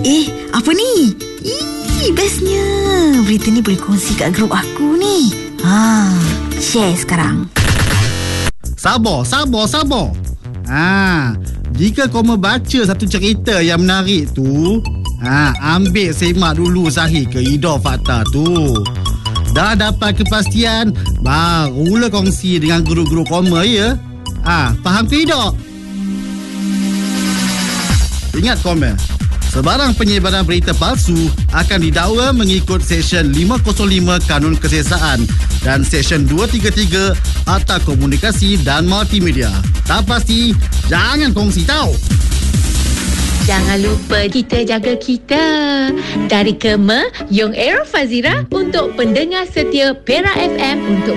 Apa ni? Bestnya. Berita ni boleh kongsi kat grup aku ni. Share sekarang. Sabar. Jika kau membaca satu cerita yang menarik tu, ambil semak dulu sahih ke Ida fakta tu. Dah dapat kepastian, barulah kongsi dengan grup-grup koma, ya? Faham ke Ida? Ingat komen, sebarang penyebaran berita palsu akan didakwa mengikut Seksyen 505 Kanun Kesiasaan dan Seksyen 233 Akta Komunikasi dan Multimedia. Tak pasti, jangan kongsi tau. Jangan lupa kita jaga kita. Dari Kema, Yung Aero Fazira untuk pendengar setia Pera FM untuk